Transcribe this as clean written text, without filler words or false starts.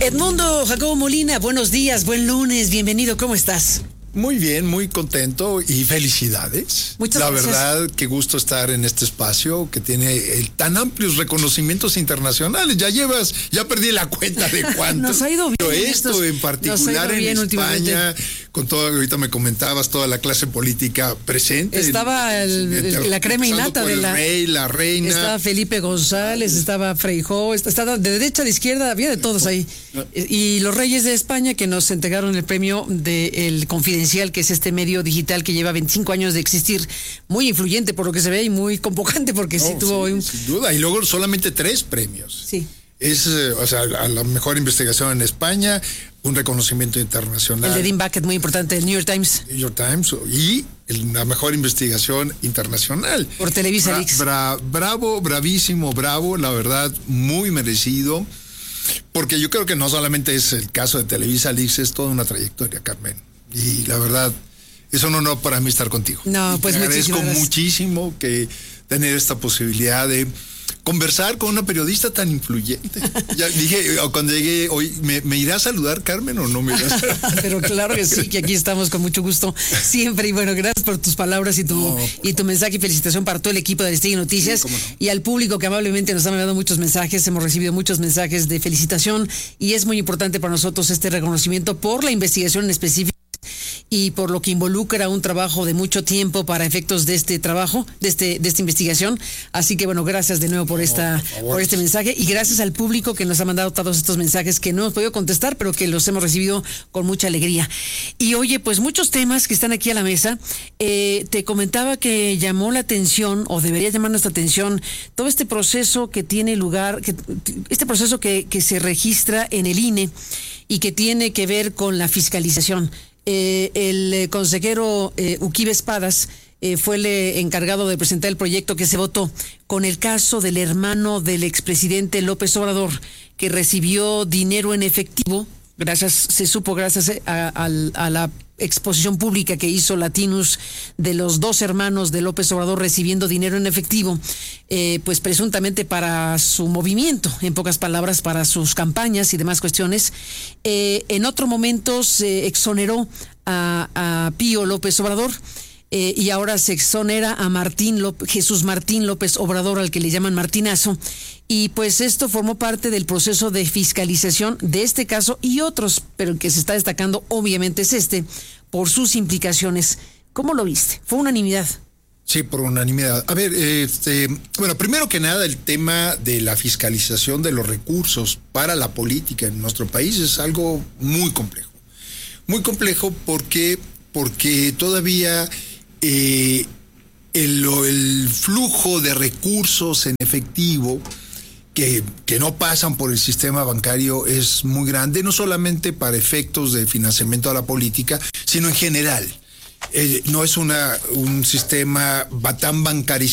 Edmundo Jacobo Molina, buenos días, buen lunes, bienvenido, ¿cómo estás? Muy bien, muy contento y felicidades. Muchas gracias. La verdad, qué gusto estar en este espacio que tiene tan amplios reconocimientos internacionales. Ya perdí la cuenta de cuántos. Nos ha ido bien. Pero esto en particular en España, con todo, ahorita me comentabas, toda la clase política presente. Estaba la crema innata de el rey, la reina. Estaba Felipe González, estaba Feijó, estaba de derecha, de izquierda, había de todos ahí. Y los reyes de España que nos entregaron el premio del Confidencial, que es este medio digital que lleva 25 años de existir, muy influyente por lo que se ve y muy convocante porque sí tuvo... Sin duda, y luego solamente 3 premios. Sí. Es, a la mejor investigación en España, un reconocimiento internacional. El de Dean Bucket, muy importante, el New York Times. New York Times, y la mejor investigación internacional. Por Televisa Leaks. Bravísimo, la verdad, muy merecido. Porque yo creo que no solamente es el caso de Televisa Leaks, es toda una trayectoria, Carmen. Y la verdad, es un honor para mí estar contigo. No, pues te agradezco gracias. Muchísimo que tener esta posibilidad de conversar con una periodista tan influyente. Ya dije, cuando llegué hoy, ¿me irá a saludar, Carmen, o no me irá a saludar? Pero claro que sí, que aquí estamos con mucho gusto siempre. Y bueno, gracias por tus palabras y tu mensaje y felicitación para todo el equipo de Aristegui Noticias, sí, y al público que amablemente nos ha mandado muchos mensajes. Hemos recibido muchos mensajes de felicitación y es muy importante para nosotros este reconocimiento por la investigación en específico y por lo que involucra un trabajo de mucho tiempo para efectos de este trabajo, de esta investigación. Así que bueno, gracias de nuevo por este mensaje y gracias al público que nos ha mandado todos estos mensajes que no hemos podido contestar, pero que los hemos recibido con mucha alegría. Y oye, pues muchos temas que están aquí a la mesa. Te comentaba que llamó la atención, o debería llamar nuestra atención, todo este proceso que tiene lugar, este proceso que se registra en el INE y que tiene que ver con la fiscalización. El consejero Uquibe Espadas fue el encargado de presentar el proyecto que se votó con el caso del hermano del expresidente López Obrador, que recibió dinero en efectivo, se supo gracias a la exposición pública que hizo Latinus de los 2 hermanos de López Obrador recibiendo dinero en efectivo, pues presuntamente para su movimiento, en pocas palabras, para sus campañas y demás cuestiones. En otro momento se exoneró a Pío López Obrador. Y ahora se exonera a Jesús Martín López Obrador, al que le llaman Martinazo, y pues esto formó parte del proceso de fiscalización de este caso y otros, pero el que se está destacando obviamente es por sus implicaciones. ¿Cómo lo viste? ¿Fue unanimidad? Sí, por unanimidad. A ver, bueno, primero que nada, el tema de la fiscalización de los recursos para la política en nuestro país es algo muy complejo. Muy complejo porque todavía el flujo de recursos en efectivo que no pasan por el sistema bancario es muy grande, no solamente para efectos de financiamiento a la política, sino en general. No es un sistema tan bancarizado